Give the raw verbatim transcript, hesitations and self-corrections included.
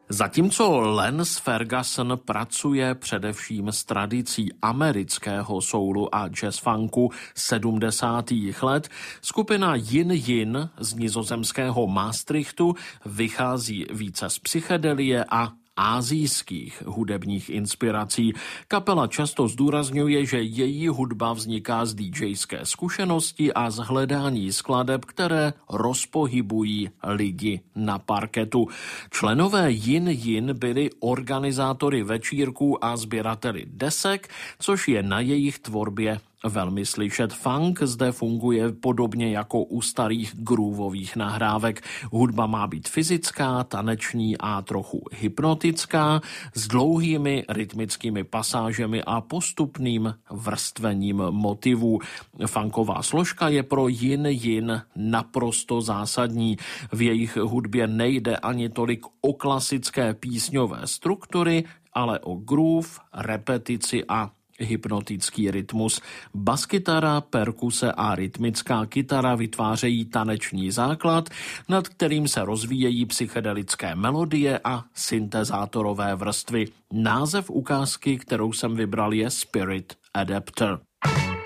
Zatímco Lance Ferguson pracuje především s tradicí amerického soulu a jazz funku sedmdesátých let, skupina Yin Yin z nizozemského Maastrichtu vychází více z psychedelie a asijských hudebních inspirací. Kapela často zdůrazňuje, že její hudba vzniká z DJské zkušenosti a z hledání skladeb, které rozpohybují lidi na parketu. Členové Yin Yin byli organizátory večírků a sběrateli desek, což je na jejich tvorbě velmi slyšet. Funk zde funguje podobně jako u starých groovových nahrávek. Hudba má být fyzická, taneční a trochu hypnotická, s dlouhými rytmickými pasážemi a postupným vrstvením motivů. Funková složka je pro Yin Yin naprosto zásadní. V jejich hudbě nejde ani tolik o klasické písňové struktury, ale o groove, repetici a hypnotický rytmus. Baskytara, perkuse a rytmická kytara vytvářejí taneční základ, nad kterým se rozvíjejí psychedelické melodie a syntezátorové vrstvy. Název ukázky, kterou jsem vybral, je Spirit Adapter.